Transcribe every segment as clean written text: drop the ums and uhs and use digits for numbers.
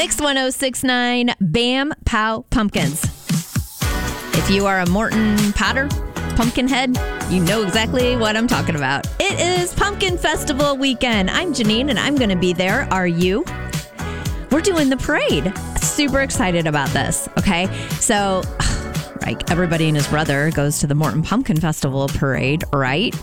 Mix 1069, Bam Pow Pumpkins. If you are a Morton Potter pumpkin head, you know exactly what I'm talking about. It is Pumpkin Festival weekend. I'm Janine, and I'm going to be there. Are you? We're doing the parade. Super excited about this, okay? So, like, everybody and his brother goes to the Morton Pumpkin Festival parade, right?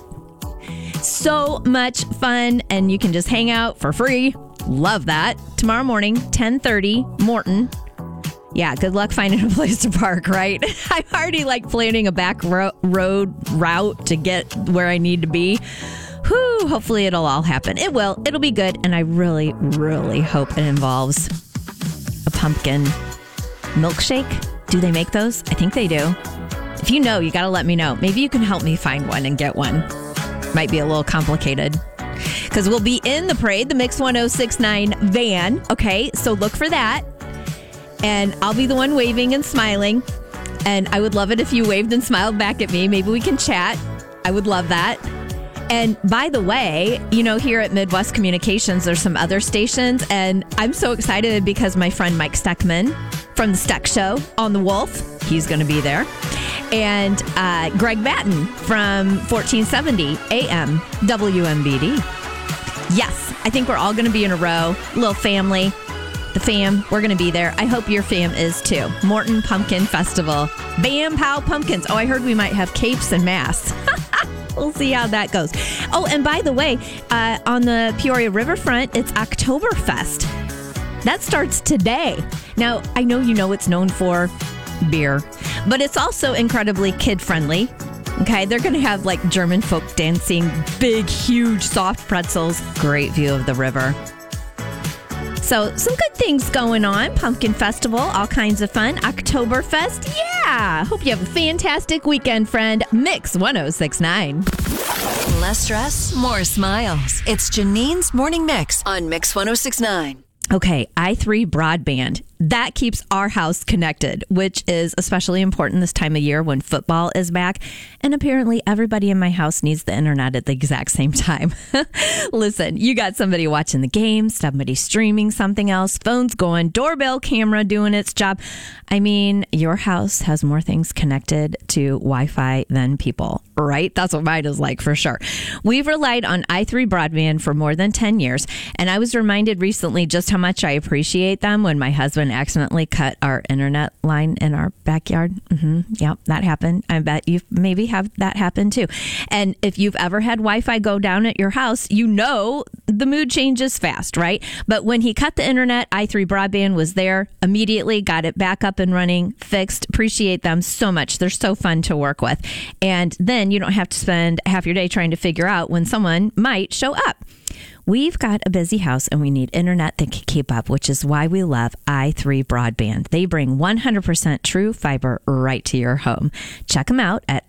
So much fun, and you can just hang out for free. Love that. Tomorrow morning, 10:30, Morton. Yeah, good luck finding a place to park, right? I'm already planning a back road route to get where I need to be. Whew, hopefully it'll all happen. It will. It'll be good. And I really, really hope it involves a pumpkin milkshake. Do they make those? I think they do. If you know, you got to let me know. Maybe you can help me find one and get one. Might be a little complicated. Because we'll be in the parade, the Mix 1069 van. Okay, so look for that. And I'll be the one waving and smiling. And I would love it if you waved and smiled back at me. Maybe we can chat. I would love that. And by the way, here at Midwest Communications, there's some other stations. And I'm so excited because my friend Mike Steckman from the Steck Show on the Wolf, he's going to be there. And Greg Batten from 1470 AM WMBD. Yes, I think we're all going to be in a row. Little family. The fam, we're going to be there. I hope your fam is too. Morton Pumpkin Festival. Bam Pow Pumpkins. Oh, I heard we might have capes and masks. We'll see how that goes. Oh, and by the way, on the Peoria Riverfront, it's Oktoberfest. That starts today. Now, I know it's known for beer, but it's also incredibly kid-friendly. Okay, they're going to have German folk dancing, big, huge, soft pretzels, great view of the river. So some good things going on. Pumpkin Festival, all kinds of fun. Oktoberfest, yeah. Hope you have a fantastic weekend, friend. Mix 1069. Less stress, more smiles. It's Janine's Morning Mix on Mix 1069. Okay, i3 broadband. That keeps our house connected, which is especially important this time of year when football is back. And apparently everybody in my house needs the internet at the exact same time. Listen, you got somebody watching the game, somebody streaming something else, phones going, doorbell camera doing its job. I mean, your house has more things connected to Wi-Fi than people, right? That's what mine is like for sure. We've relied on i3 broadband for more than 10 years. And I was reminded recently just how much I appreciate them when my husband accidentally cut our internet line in our backyard. Yep, that happened. I bet you maybe have that happen too. And if you've ever had Wi-Fi go down at your house, the mood changes fast, right? But when he cut the internet, i3 broadband was there, immediately got it back up and running, fixed. Appreciate them so much. They're so fun to work with. And then you don't have to spend half your day trying to figure out when someone might show up. We've got a busy house and we need internet that can keep up, which is why we love i3 broadband. They bring 100% true fiber right to your home. Check them out at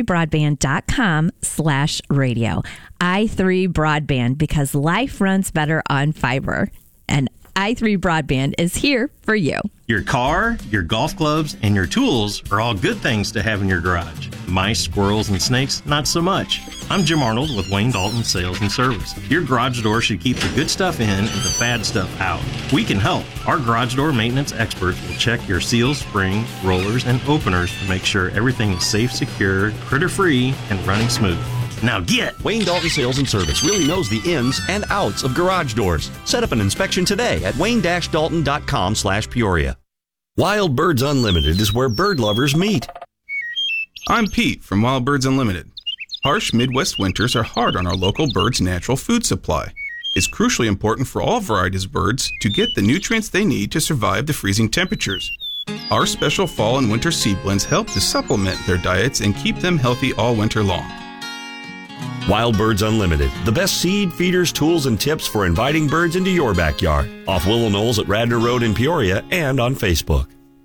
i3broadband.com/radio. i3 broadband, because life runs better on fiber. And i3 broadband is here for you. Your car, your golf clubs, and your tools are all good things to have in your garage. Mice, squirrels, and snakes, not so much. I'm Jim Arnold with Wayne Dalton Sales and Service. Your garage door should keep the good stuff in and the bad stuff out. We can help. Our garage door maintenance experts will check your seals, springs, rollers, and openers to make sure everything is safe, secure, critter-free, and running smooth. Now get! Wayne Dalton Sales and Service really knows the ins and outs of garage doors. Set up an inspection today at wayne-dalton.com/Peoria. Wild Birds Unlimited is where bird lovers meet. I'm Pete from Wild Birds Unlimited. Harsh Midwest winters are hard on our local birds' natural food supply. It's crucially important for all varieties of birds to get the nutrients they need to survive the freezing temperatures. Our special fall and winter seed blends help to supplement their diets and keep them healthy all winter long. Wild Birds Unlimited, the best seed, feeders, tools, and tips for inviting birds into your backyard. Off Willow Knolls at Radnor Road in Peoria and on Facebook.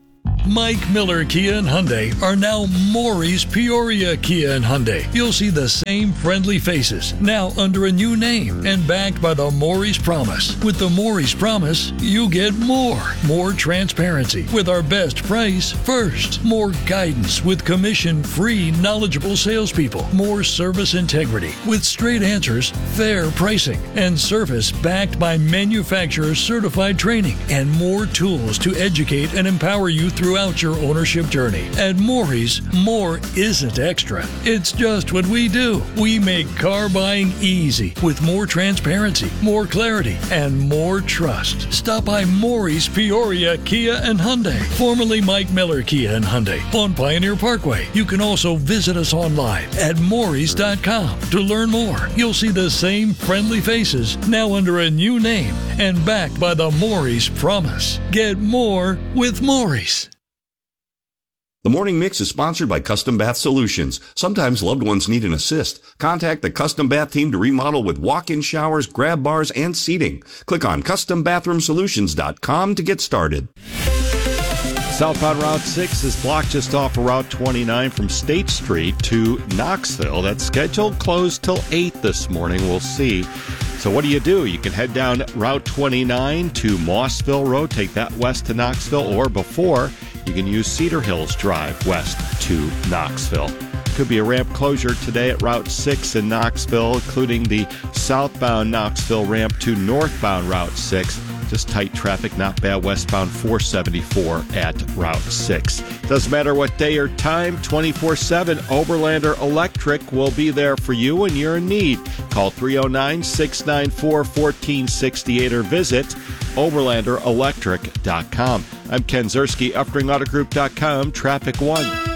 Mike Miller Kia and Hyundai are now Maury's Peoria Kia and Hyundai. You'll see the same friendly faces, now under a new name and backed by the Maury's Promise. With the Maury's Promise, you get more. More transparency with our best price first. More guidance with commission-free, knowledgeable salespeople. More service integrity with straight answers, fair pricing, and service backed by manufacturer-certified training. And more tools to educate and empower you throughout your ownership journey. At Maury's, more isn't extra. It's just what we do. We make car buying easy with more transparency, more clarity, and more trust. Stop by Maury's Peoria Kia and Hyundai, formerly Mike Miller Kia and Hyundai, on Pioneer Parkway. You can also visit us online at Maurys.com to learn more. You'll see the same friendly faces, now under a new name and backed by the Maury's Promise. Get more with Maury's. The Morning Mix is sponsored by Custom Bath Solutions. Sometimes loved ones need an assist. Contact the Custom Bath team to remodel with walk-in showers, grab bars, and seating. Click on CustomBathroomSolutions.com to get started. Southbound Route 6 is blocked just off of Route 29 from State Street to Knoxville. That's scheduled closed till 8 this morning. We'll see. So what do? You can head down Route 29 to Mossville Road, take that west to Knoxville, or before, you can use Cedar Hills Drive west to Knoxville. Could be a ramp closure today at Route 6 in Knoxville, including the southbound Knoxville ramp to northbound Route 6. Just tight traffic, not bad, westbound 474 at Route 6. Doesn't matter what day or time, 24/7, Oberlander Electric will be there for you when you're in need. Call 309-694-1468 or visit OberlanderElectric.com. I'm Ken Zerski, UpringAutoGroup.com, Traffic 1.